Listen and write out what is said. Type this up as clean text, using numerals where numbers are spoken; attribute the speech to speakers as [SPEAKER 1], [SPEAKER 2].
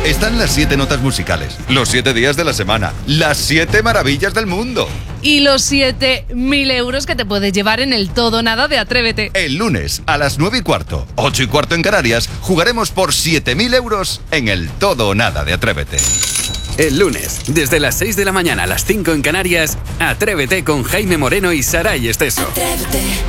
[SPEAKER 1] Están las 7 notas musicales, los 7 días de la semana, las 7 maravillas del mundo.
[SPEAKER 2] Y los 7.000 euros que te puedes llevar en el todo o nada de Atrévete.
[SPEAKER 1] El lunes a las 9:15, 8:15 en Canarias, jugaremos por 7.000 euros en el todo o nada de Atrévete.
[SPEAKER 3] El lunes, desde las 6 de la mañana a las 5 en Canarias, Atrévete con Jaime Moreno y Saray Esteso. Atrévete.